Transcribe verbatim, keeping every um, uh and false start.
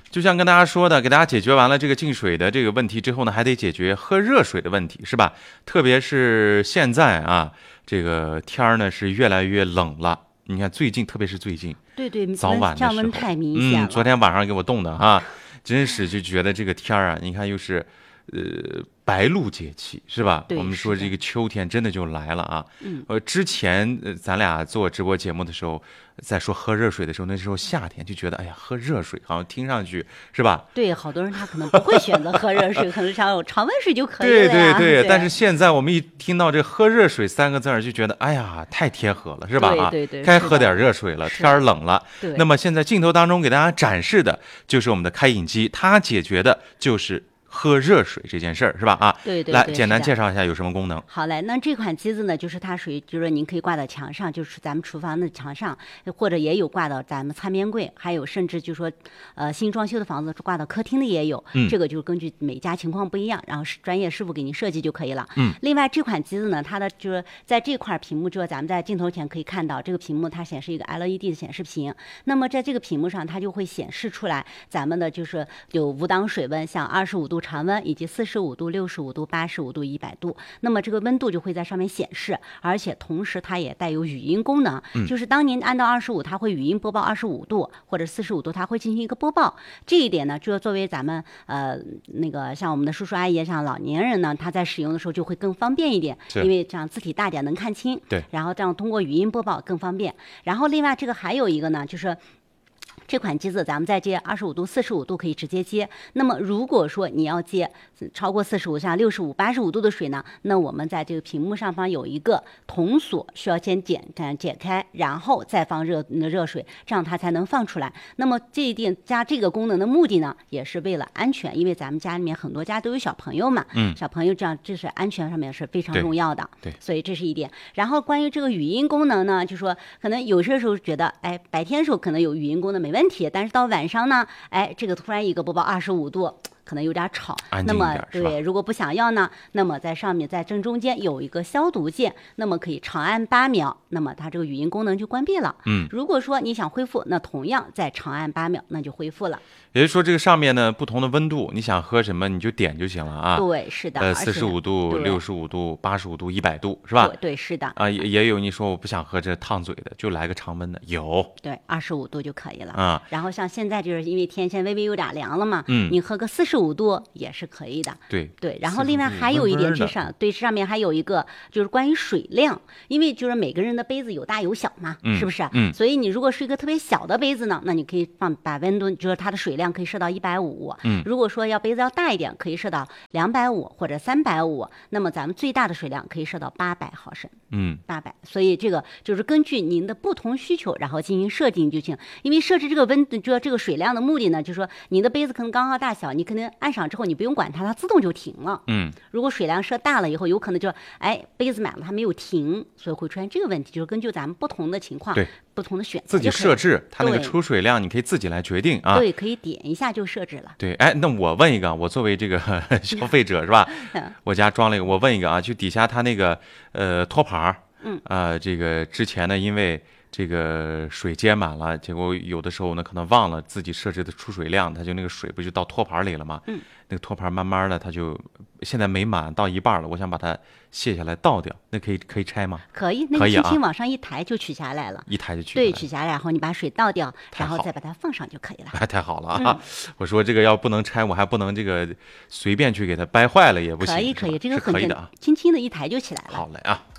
就像跟大家说的，给大家解决完了这个进水的这个问题之后呢，还得解决喝热水的问题，是吧？特别是现在啊，这个天儿呢是越来越冷了。你看最近，特别是最近， 对对， 早晚的时候， 降温太明显了。 嗯，昨天晚上给我冻的啊，真是就觉得这个天儿啊，你看又是，呃，白露节气是吧？我们说这个秋天真的就来了啊。 嗯， 呃，之前呃咱俩做直播节目的时候，在说喝热水的时候，那时候夏天就觉得，哎呀，喝热水好像听上去是吧？ 对，好多人他可能不会选择喝热水，可能想常温水就可以了。对对对对，但是现在我们一听到这喝热水三个字儿，就觉得哎呀，太贴合了，是吧？ 对对对， 该喝点热水了，天儿冷了。 对。 那么现在镜头当中给大家展示的就是我们的开饮机，它解决的就是喝热水这件事儿，是吧？啊， 对对对， 来简单介绍一下有什么功能。 好嘞，那这款机子呢，就是它属于，就是您可以挂到墙上，就是咱们厨房的墙上，或者也有挂到咱们餐边柜，还有甚至就说，呃，新装修的房子挂到客厅的也有。 嗯， 这个就根据每家情况不一样，然后是专业师傅给您设计就可以了。 嗯， 另外这款机子呢，它的就是在这块屏幕，就是咱们在镜头前可以看到，这个屏幕它显示一个 L E D 的显示屏。那么在这个屏幕上，它就会显示出来咱们的就是有五档水温，像二十五度常温以及四十五度、六十五度、八十五度、一百度。那么这个温度就会在上面显示，而且同时它也带有语音功能， 嗯、 就是当您按到二十五，它会语音播报二十五度或者四十五度，它会进行一个播报。这一点呢，就作为咱们呃那个像我们的叔叔阿姨，像老年人呢，他在使用的时候就会更方便一点，因为这样字体大点能看清。 对， 然后这样通过语音播报更方便。然后另外这个还有一个呢，就是这款机子咱们在接二十五度、四十五度可以直接接。那么如果说你要接超过四十五，像六十五、八十五度的水呢，那我们在这个屏幕上方有一个铜锁，需要先剪剪开，然后再放热热水，这样它才能放出来。那么这一点加这个功能的目的呢，也是为了安全，因为咱们家里面很多家都有小朋友嘛， 嗯， 小朋友这样这是安全上面是非常重要的， 对，对， 所以这是一点。然后关于这个语音功能呢，就说可能有些时候觉得，哎，白天的时候可能有语音功能没问题，但是到晚上呢，哎，这个突然一个播报二十五度。可能有点吵，那么对，如果不想要呢，那么在上面在正中间有一个消毒键，那么可以长按八秒，那么它这个语音功能就关闭了。 嗯， 如果说你想恢复，那同样再长按八秒，那就恢复了。 也就是说，这个上面呢不同的温度，你想喝什么你就点就行了啊。 对，是的。 呃，四十五度、六十五度、八十五度、一百度，是吧？ 对，对是的。 啊，也也有你说我不想喝这烫嘴的，就来个常温的，有。 对，二十五度就可以了啊。 然后像现在就是因为天现在微微有点凉了嘛， 嗯， 你喝个四十五度也是可以的。 对对，然后另外还有一点，这上对上面还有一个就是关于水量，因为就是每个人的杯子有大有小嘛， 嗯、 是不是？ 嗯。 所以你如果是一个特别小的杯子呢，那你可以放把温度，就是它的水量可以设到一百五。 嗯。 如果说要杯子要大一点，可以设到两百五或者三百五，那么咱们最大的水量可以设到八百毫升。 嗯。 八百，所以这个就是根据您的不同需求，然后进行设定就行。因为设置这个温度，就这个水量的目的呢，就是说你的杯子可能刚好大小，你可能按上之后你不用管它，它自动就停了。 嗯， 如果水量设大了以后，有可能就哎杯子满了它没有停，所以会出现这个问题。就是根据咱们不同的情况， 对不同的选择自己设置，它那个出水量你可以自己来决定啊。 对，可以点一下就设置了。 对，哎，那我问一个，我作为这个消费者是吧？我家装了一个，我问一个啊，就底下它那个呃托盘， 嗯， 呃，这个之前呢，因为这个水接满了，结果有的时候呢，可能忘了自己设置的出水量，它就那个水不就到托盘里了吗？ 嗯， 那个托盘慢慢的它就现在没满，到一半了，我想把它卸下来倒掉，那可以可以拆吗？ 可以，那你轻轻往上一抬就取下来了， 一抬就取。 对，取下来，然后你把水倒掉，然后再把它放上就可以了。 哎，太好了啊！嗯、我说这个要不能拆，我还不能这个随便去给它掰坏了也不行。 可以可以，这个是可以的啊， 轻轻的一抬就起来了。 好嘞啊。